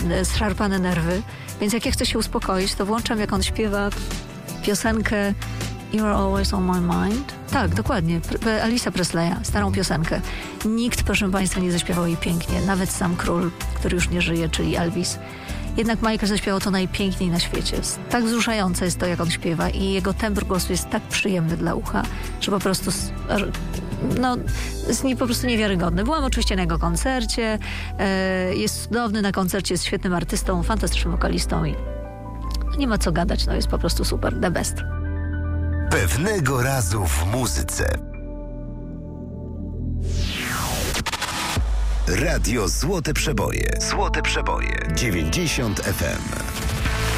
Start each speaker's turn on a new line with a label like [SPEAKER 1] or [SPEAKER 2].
[SPEAKER 1] zszarpane nerwy, więc jak ja chcę się uspokoić, to włączam, jak on śpiewa piosenkę You're Always on My Mind. Tak, dokładnie. Elvisa Presleya, starą piosenkę. Nikt, proszę Państwa, nie zaśpiewał jej pięknie. Nawet sam król, który już nie żyje, czyli Elvis. Jednak Michael zaśpiewał to najpiękniej na świecie. Tak wzruszające jest to, jak on śpiewa i jego tembr głosu jest tak przyjemny dla ucha, że po prostu jest po prostu niewiarygodny. Byłam oczywiście na jego koncercie. Jest cudowny na koncercie, jest świetnym artystą, fantastycznym wokalistą i nie ma co gadać, jest po prostu super, the best.
[SPEAKER 2] Pewnego razu w muzyce. Radio Złote Przeboje. Złote Przeboje. 90 FM.